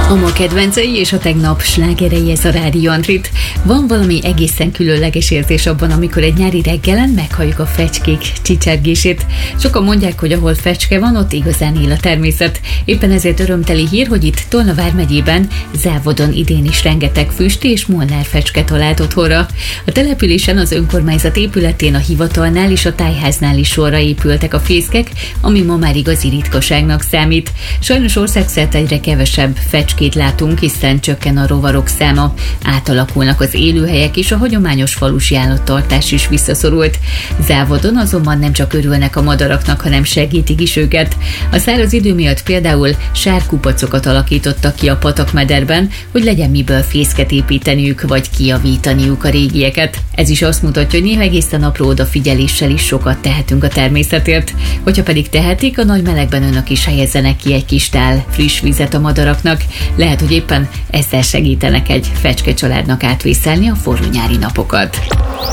A ma kedvencei és a tegnap slágerei, ez a Rádió Andrit. Van valami egészen különleges érzés abban, amikor egy nyári reggelen meghalljuk a fecskék csicsergését. Sokan mondják, hogy ahol fecske van, ott igazán él a természet. Éppen ezért örömteli hír, hogy itt Tolna vármegyében, Závodon idén is rengeteg füst és molnár fecske talált otthonra. A településen, az önkormányzat épületén, a hivatalnál és a tájháznál is sorra épültek a fészkek, ami ma már igazi ritkaságnak számít. Sajnos országszerte egyre kevesebb fecskét látunk, hiszen csökken a rovarok száma, átalakulnak az élőhelyek és a hagyományos falusi állattartás is visszaszorult. Závodon azonban nem csak örülnek a madaraknak, hanem segítik is őket. A száraz idő miatt például sárkupacokat alakítottak ki a patakmederben, hogy legyen miből fészket építeniük vagy kijavítaniuk a régieket. Ez is azt mutatja, hogy néha egészen apró odafigyeléssel is sokat tehetünk a természetért. Hogyha pedig tehetik, a nagy melegben önök is helyezzenek ki egy kis tál friss vizet a madaraknak. Lehet, hogy éppen ezzel segítenek egy fecske családnak átvészelni a forró nyári napokat.